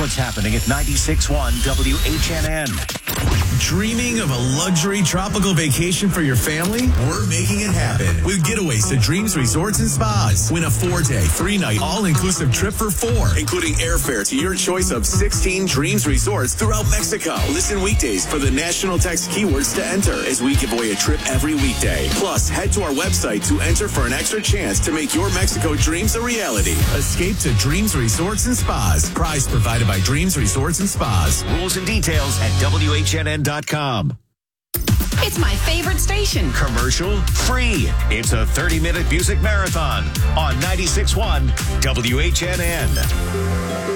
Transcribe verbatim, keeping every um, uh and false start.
what's happening at ninety-six point one W H N N. Dreaming of a luxury tropical vacation for your family? We're making it happen with Getaways to Dreams Resorts and Spas. Win a four-day, three-night, all-inclusive trip for four, including airfare to your choice of sixteen Dreams Resorts throughout Mexico. Listen weekdays for the national text keywords to enter as we give away a trip every weekday. Plus, head to our website to enter for an extra chance to make your Mexico dreams a reality. Escape to Dreams Resorts and Spas. Prize provided by Dreams Resorts and Spas. Rules and details at W H N N dot com. It's my favorite station. Commercial free. It's a thirty-minute music marathon on ninety-six point one W H N N.